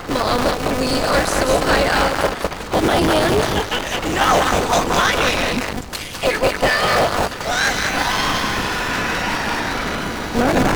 Mom, we are so high up. Hold my hand. No, hold my hand. Here we go. Learn about